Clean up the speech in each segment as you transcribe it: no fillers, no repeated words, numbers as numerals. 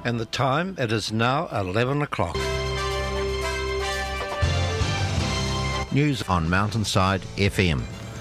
And the time, it is now 11 o'clock. News on Mountainside FM.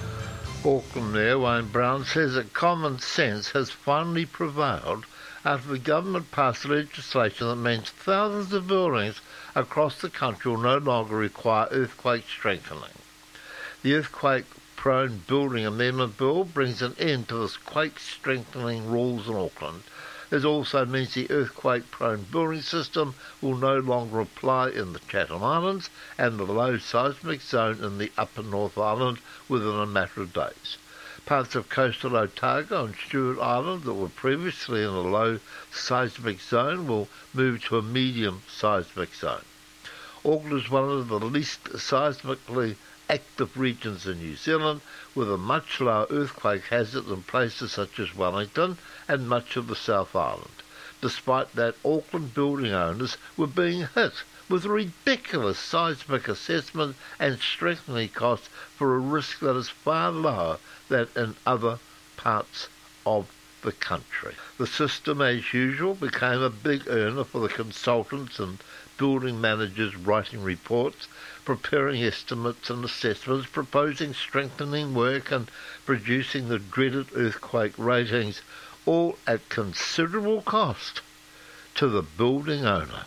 Auckland Mayor Wayne Brown says that common sense has finally prevailed after the government passed legislation that means thousands of buildings across the country will no longer require earthquake strengthening. The Earthquake-Prone Building Amendment Bill brings an end to the quake strengthening rules in Auckland. It also means the earthquake-prone building system will no longer apply in the Chatham Islands and the low seismic zone in the Upper North Island within a matter of days. Parts of coastal Otago and Stewart Island that were previously in a low seismic zone will move to a medium seismic zone. Auckland is one of the least seismically active regions in New Zealand, with a much lower earthquake hazard than places such as Wellington and much of the South Island. Despite that, Auckland building owners were being hit with ridiculous seismic assessment and strengthening costs for a risk that is far lower than in other parts of the country. The system, as usual, became a big earner for the consultants and building managers writing reports, preparing estimates and assessments, proposing strengthening work and producing the dreaded earthquake ratings, all at considerable cost to the building owner.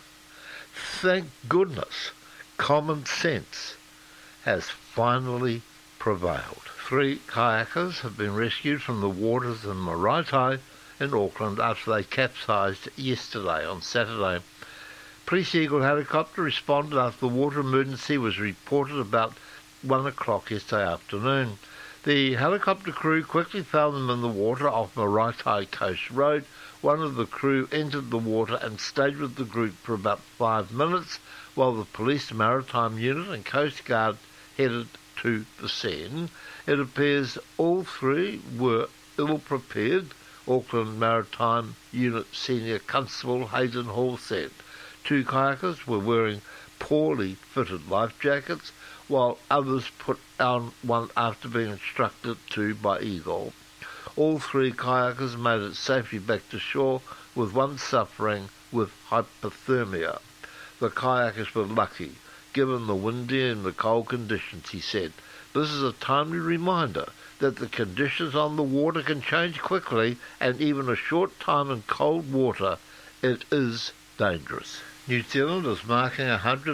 Thank goodness common sense has finally prevailed. 3 kayakers have been rescued from the waters in Maraetai in Auckland after they capsized yesterday on Saturday. Police Eagle helicopter responded after the water emergency was reported about 1 o'clock yesterday afternoon. The helicopter crew quickly found them in the water off Maraetai Coast Road. One of the crew entered the water and stayed with the group for about 5 minutes while the police maritime unit and Coast Guard headed to the scene. It appears all 3 were ill-prepared, Auckland Maritime Unit Senior Constable Hayden Hall said. 2 kayakers were wearing poorly fitted life jackets, while others put on one after being instructed to by Eagle. All 3 kayakers made it safely back to shore, with one suffering with hypothermia. The kayakers were lucky, given the windy and the cold conditions, he said. This is a timely reminder that the conditions on the water can change quickly, and even a short time in cold water, it is dangerous. New Zealand is marking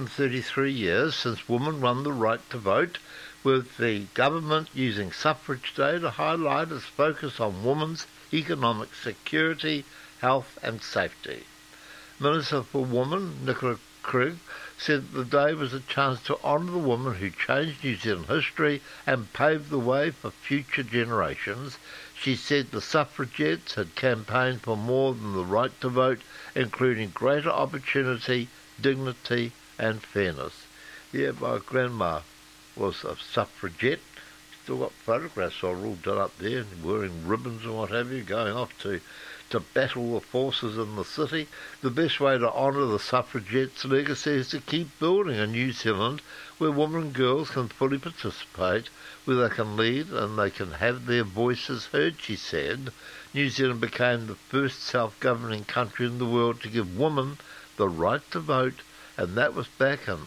133 years since women won the right to vote, with the government using Suffrage Day to highlight its focus on women's economic security, health and safety. Minister for Women, Nicola Craig, said the day was a chance to honour the women who changed New Zealand history and paved the way for future generations. She said the suffragettes had campaigned for more than the right to vote, including greater opportunity, dignity and fairness. Yeah, my grandma was a suffragette. Still got photographs of her all done up there, wearing ribbons and what have you, going off to battle the forces in the city. The best way to honour the suffragettes' legacy is to keep building a New Zealand where women and girls can fully participate, where they can lead and they can have their voices heard, she said. New Zealand became the first self-governing country in the world to give women the right to vote, and that was back in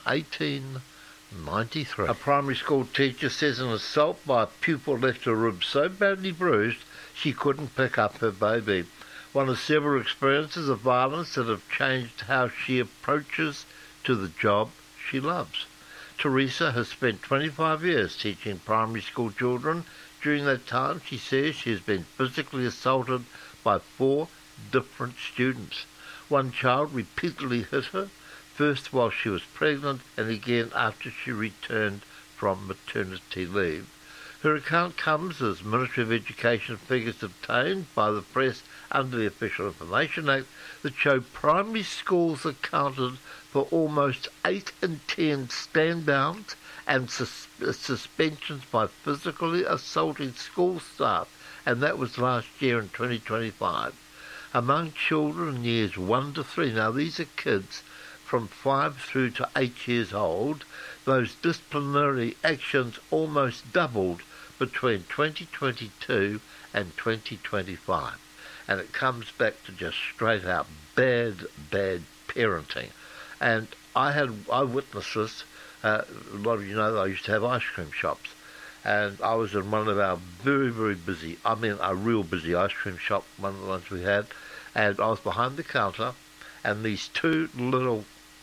1893. A primary school teacher says an assault by a pupil left her ribs so badly bruised she couldn't pick up her baby. One of several experiences of violence that have changed how she approaches to the job she loves. Teresa has spent 25 years teaching primary school children. During that time, she says she has been physically assaulted by 4 different students. One child repeatedly hit her, first while she was pregnant and again after she returned from maternity leave. Her account comes as Ministry of Education figures obtained by the press under the Official Information Act that show primary schools accounted for almost 8 in 10 stand-downs and suspensions by physically assaulting school staff, and that was last year in 2025. Among children in years 1 to 3, now these are kids from 5 through to 8 years old, those disciplinary actions almost doubled between 2022 and 2025. and it comes back to just straight out bad parenting. And I witnessed this. A lot of you know I used to have ice cream shops, and I was in one of our very, very busy, a real busy ice cream shop, one of the ones we had, and I was behind the counter, and these two little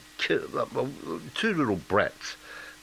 brats,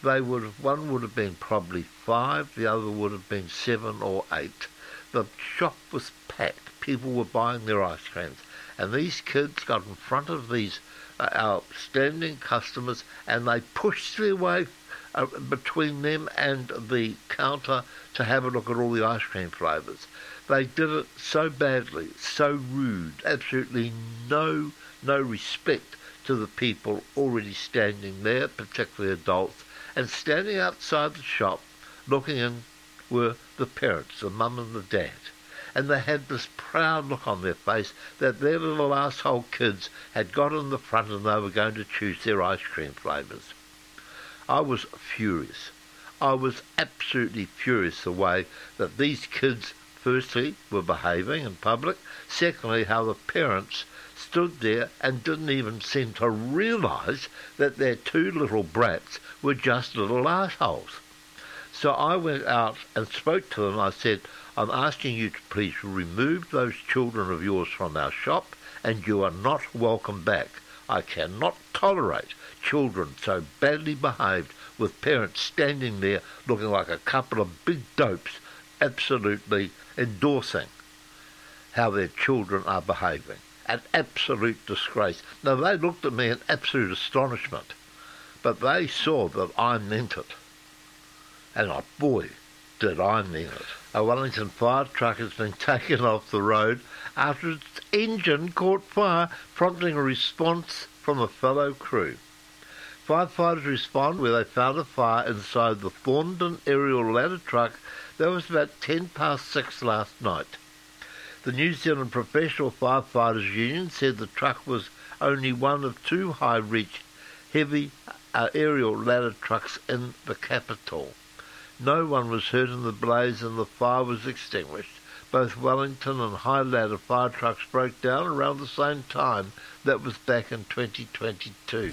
one would have been probably 5, the other would have been 7 or 8. The shop was packed. People were buying their ice creams, and these kids got in front of these outstanding customers, and they pushed their way between them and the counter to have a look at all the ice cream flavours. They did it so badly, so rude, absolutely no respect to the people already standing there, particularly adults, and standing outside the shop looking in were the parents, the mum and the dad. And they had this proud look on their face that their little asshole kids had got in the front and they were going to choose their ice cream flavours. I was furious. I was absolutely furious the way that these kids, firstly, were behaving in public, secondly, how the parents stood there and didn't even seem to realise that their two little brats were just little assholes. So I went out and spoke to them. I said, I'm asking you to please remove those children of yours from our shop, and you are not welcome back. I cannot tolerate children so badly behaved with parents standing there looking like a couple of big dopes, absolutely endorsing how their children are behaving. An absolute disgrace. Now, they looked at me in absolute astonishment, but they saw that I meant it. And boy, did I mean it. A Wellington fire truck has been taken off the road after its engine caught fire, prompting a response from a fellow crew. Firefighters respond where they found a fire inside the Thorndon aerial ladder truck that was about 6:10 last night. The New Zealand Professional Firefighters Union said the truck was only one of 2 high-reach heavy aerial ladder trucks in the capital. No one was hurt in the blaze and the fire was extinguished. Both Wellington and high ladder fire trucks broke down around the same time. That was back in 2022.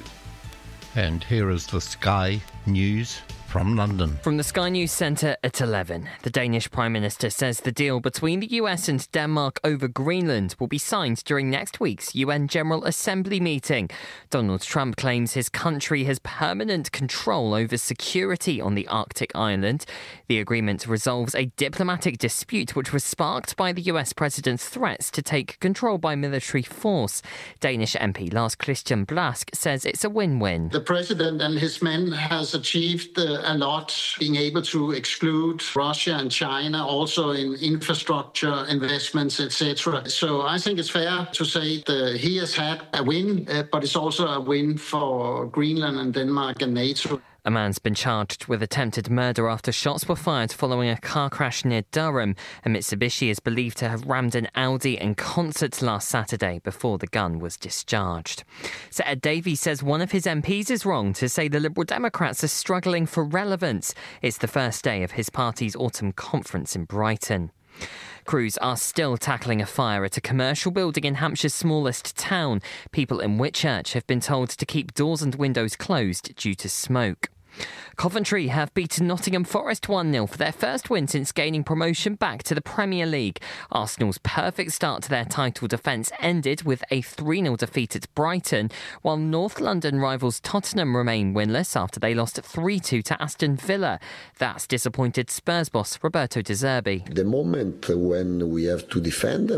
And here is the Sky News from London. From the Sky News Centre at 11, the Danish Prime Minister says the deal between the US and Denmark over Greenland will be signed during next week's UN General Assembly meeting. Donald Trump claims his country has permanent control over security on the Arctic island. The agreement resolves a diplomatic dispute which was sparked by the US president's threats to take control by military force. Danish MP Lars Christian Blask says it's a win-win. The president and his men has achieved a lot, being able to exclude Russia and China, also in infrastructure investments, etc. So I think it's fair to say that he has had a win, but it's also a win for Greenland and Denmark and NATO. A man's been charged with attempted murder after shots were fired following a car crash near Durham. A Mitsubishi is believed to have rammed an Audi in concert last Saturday before the gun was discharged. Sir Ed Davies says one of his MPs is wrong to say the Liberal Democrats are struggling for relevance. It's the first day of his party's autumn conference in Brighton. Crews are still tackling a fire at a commercial building in Hampshire's smallest town. People in Whitchurch have been told to keep doors and windows closed due to smoke. Coventry have beaten Nottingham Forest 1-0 for their first win since gaining promotion back to the Premier League. Arsenal's perfect start to their title defence ended with a 3-0 defeat at Brighton, while North London rivals Tottenham remain winless after they lost 3-2 to Aston Villa. That's disappointed Spurs boss Roberto De Zerbi. The moment when we have to defend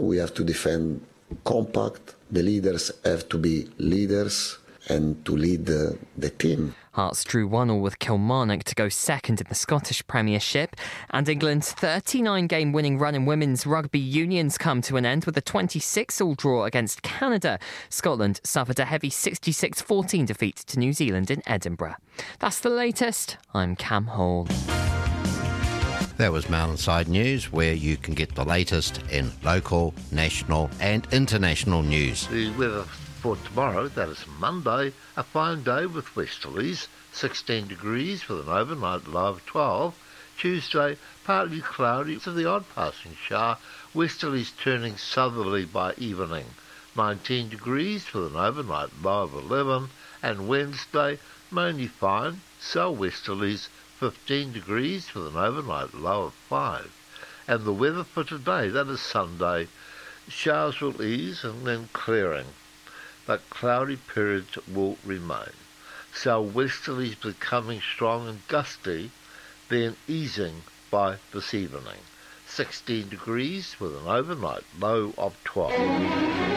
compact. The leaders have to be leaders and to lead the team. Hearts drew 1-1 with Kilmarnock to go second in the Scottish Premiership, and England's 39-game winning run in women's rugby unions come to an end with a 26-all draw against Canada. Scotland suffered a heavy 66-14 defeat to New Zealand in Edinburgh. That's the latest. I'm Cam Hall. That was Mountainside News, where you can get the latest in local, national and international news. The weather for tomorrow, that is Monday, a fine day with westerlies, 16 degrees with an overnight low of 12. Tuesday, partly cloudy with the odd passing shower Westerlies turning southerly by evening, 19 degrees with an overnight low of 11, and Wednesday, mainly fine, southwesterlies, 15 degrees with an overnight low of 5. And the weather for today, that is Sunday, showers will ease and then clearing, but cloudy periods will remain. Southwesterlies becoming strong and gusty, then easing by this evening. 16 degrees with an overnight low of 12.